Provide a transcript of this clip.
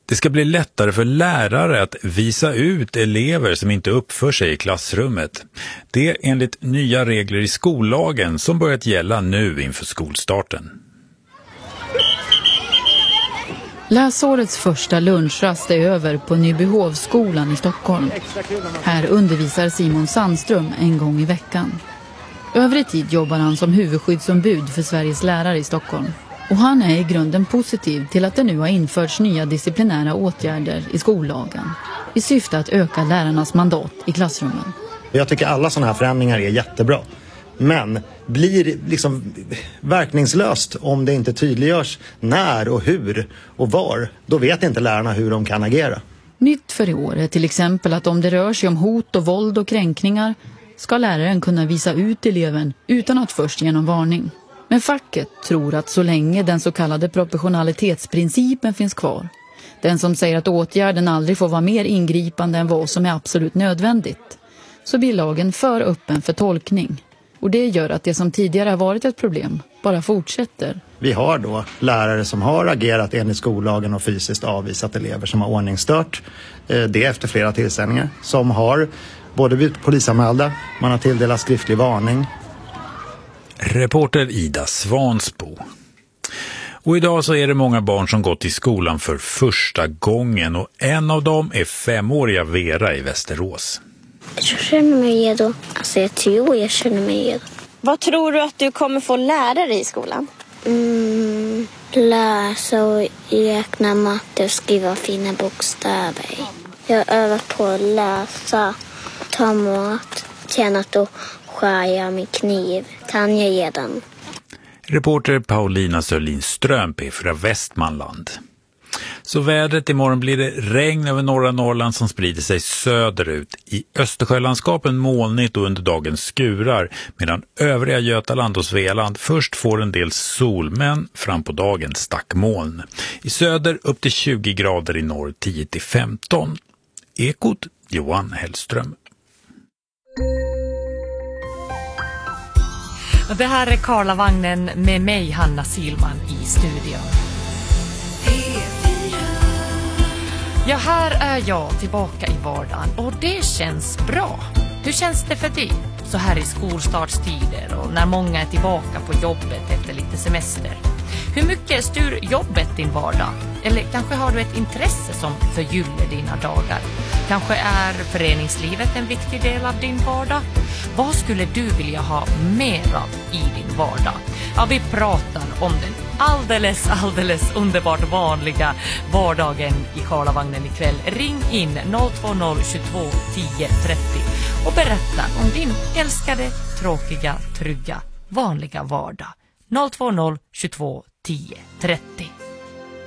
Det ska bli lättare för lärare att visa ut elever som inte uppför sig i klassrummet. Det är enligt nya regler i skollagen som börjat gälla nu inför skolstarten. Läsårets första lunchrast är över på Nybyhovsskolan i Stockholm. Här undervisar Simon Sandström en gång i veckan. Övrig tid jobbar han som huvudskyddsombud för Sveriges lärare i Stockholm. Och han är i grunden positiv till att det nu har införts nya disciplinära åtgärder i skollagen i syfte att öka lärarnas mandat i klassrummen. Jag tycker alla sådana här förändringar är jättebra. Men blir liksom verkningslöst om det inte tydliggörs när och hur och var. Då vet inte lärarna hur de kan agera. Nytt för i år är till exempel att om det rör sig om hot och våld och kränkningar ska läraren kunna visa ut eleven utan att först ge någon varning. Men facket tror att så länge den så kallade proportionalitetsprincipen finns kvar, den som säger att åtgärden aldrig får vara mer ingripande än vad som är absolut nödvändigt, så blir lagen för öppen för tolkning. Och det gör att det som tidigare har varit ett problem bara fortsätter. Vi har då lärare som har agerat enligt skollagen och fysiskt avvisat elever som har ordningsstört. Det efter flera tillställningar. Som har både blivit polisanmälda, man har tilldelat skriftlig varning. Reporter Ida Svansbo. Och idag så är det många barn som gått i skolan för första gången och en av dem är 5-åriga Vera i Västerås. Jag känner mig redo. Alltså jag tror jag känner mig redo. Vad tror du att du kommer få lära dig i skolan? Läsa och räkna matte och skriva fina bokstäver. Jag har övat på att läsa, ta mat, tränat och skära med kniv. Kan jag redan. Reporter Paulina Sörlin-Ström, P4 Västmanland. Så vädret imorgon blir det regn över norra Norrland som sprider sig söderut. I Östersjölandskapen molnigt och under dagen skurar, medan övriga Götaland och Svealand först får en del sol, men fram på dagen stackmoln. I söder upp till 20 grader, i norr 10-15. Ekot Johan Hellström. Det här är Karlavagnen med mig, Hanna Silman, i studion. Ja, här är jag tillbaka i vardagen och det känns bra. Hur känns det för dig? Så här i skolstartstider och när många är tillbaka på jobbet efter lite semester. Hur mycket styr jobbet din vardag? Eller kanske har du ett intresse som förgyller dina dagar? Kanske är föreningslivet en viktig del av din vardag? Vad skulle du vilja ha mer av i din vardag? Ja, vi pratar om den alldeles underbart vanliga vardagen i Karlavagnen ikväll. Ring in 020 22 10 30 och berätta om din älskade, tråkiga, trygga, vanliga vardag. 020 22 10 30.